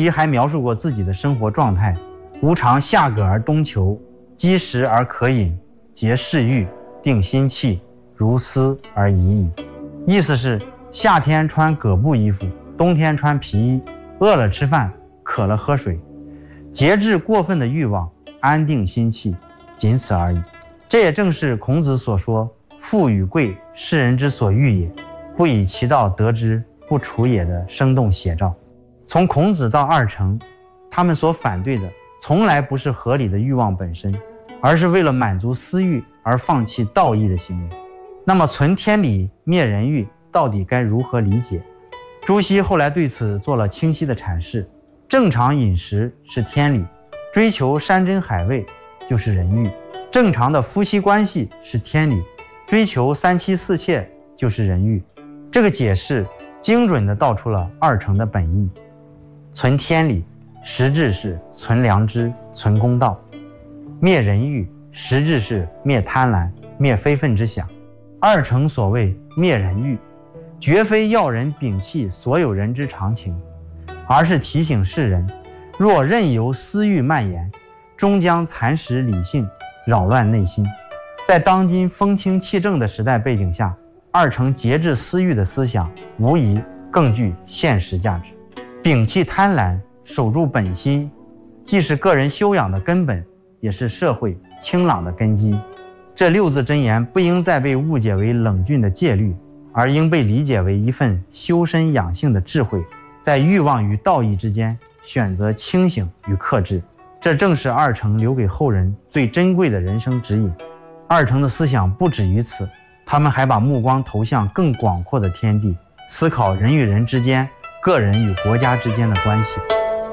夷还描述过自己的生活状态：吾常下葛而冬裘，积食而可饮，节嗜欲，定心气，如斯而已矣。意思是夏天穿葛布衣服，冬天穿皮衣，饿了吃饭，渴了喝水，节制过分的欲望，安定心气，仅此而已。这也正是孔子所说富与贵，世人之所欲也，不以其道得之，不处也的生动写照。从孔子到二程，他们所反对的从来不是合理的欲望本身，而是为了满足私欲而放弃道义的行为。那么存天理灭人欲到底该如何理解？朱熹后来对此做了清晰的阐释：正常饮食是天理，追求山珍海味就是人欲；正常的夫妻关系是天理，追求三妻四妾就是人欲。这个解释精准地道出了二程的本意。存天理实质是存良知，存公道；灭人欲实质是灭贪婪，灭非分之想。二程所谓灭人欲，绝非要人摒弃所有人之常情，而是提醒世人，若任由私欲蔓延，终将蚕食理性，扰乱内心。在当今风清气正的时代背景下，二程节制私欲的思想无疑更具现实价值。摒弃贪婪，守住本心，既是个人修养的根本，也是社会清朗的根基。这六字真言不应再被误解为冷峻的戒律，而应被理解为一份修身养性的智慧，在欲望与道义之间选择清醒与克制。这正是二程留给后人最珍贵的人生指引。二程的思想不止于此，他们还把目光投向更广阔的天地，思考人与人之间，个人与国家之间的关系。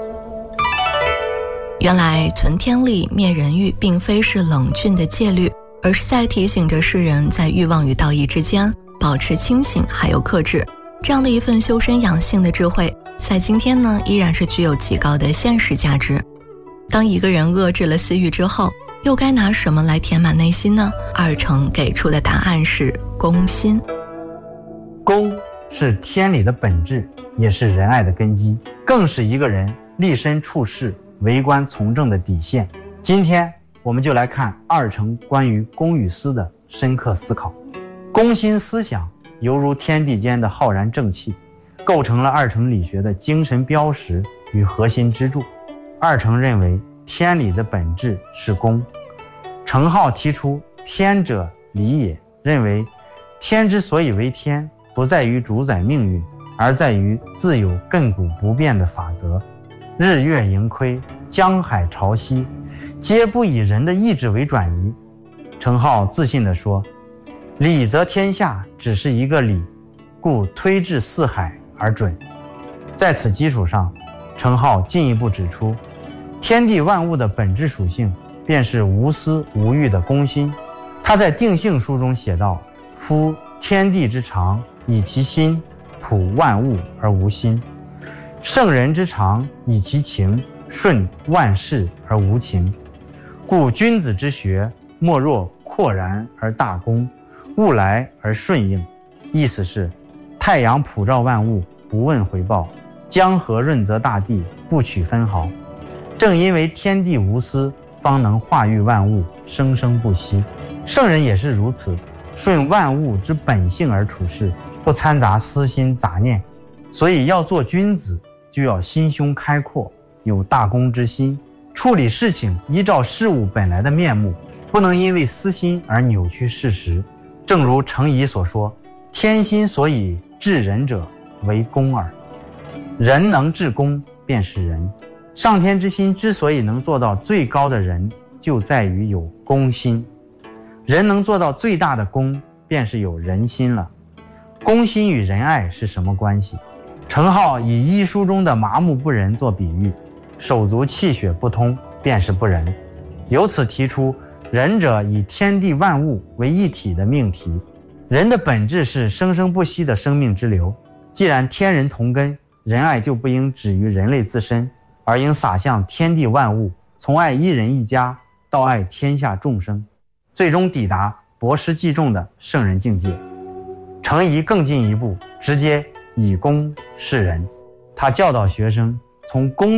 原来存天理灭人欲并非是冷峻的戒律，而是在提醒着世人在欲望与道义之间保持清醒还有克制。这样的一份修身养性的智慧，在今天呢依然是具有极高的现实价值。当一个人遏制了私欲之后，又该拿什么来填满内心呢？二程给出的答案是公心。 公是天理的本质，也是仁爱的根基，更是一个人立身处世、为官从政的底线。今天我们就来看二程关于公与私的深刻思考。公心思想犹如天地间的浩然正气，构成了二程理学的精神标识与核心支柱。二程认为天理的本质是公。程颢提出天者理也，认为天之所以为天，不在于主宰命运，而在于自有亘古不变的法则。日月盈亏，江海潮汐，皆不以人的意志为转移。程颢自信地说，理则天下只是一个理，故推至四海而准。在此基础上，程颢进一步指出，天地万物的本质属性便是无私无欲的公心。他在定性书中写道，夫天地之常，以其心普万物而无心；圣人之常，以其情顺万事而无情。故君子之学，莫若阔然而大公，物来而顺应。意思是，太阳普照万物，不问回报；江河润泽大地，不取分毫。正因为天地无私，方能化育万物，生生不息。圣人也是如此，顺万物之本性而处事，不掺杂私心杂念。所以要做君子，就要心胸开阔，有大公之心，处理事情依照事物本来的面目，不能因为私心而扭曲事实。正如程颐所说，天心所以治人者，为公耳。人能治公，便是人。上天之心之所以能做到最高的人，就在于有公心。人能做到最大的公，便是有仁心了。公心与仁爱是什么关系？程颢以医书中的麻木不仁做比喻，手足气血不通，便是不仁。由此提出仁者以天地万物为一体的命题。人的本质是生生不息的生命之流，既然天人同根，仁爱就不应止于人类自身，而应洒向天地万物，从爱一人一家到爱天下众生，最终抵达博施济众的圣人境界。程颐更进一步，直接以公示人。他教导学生从公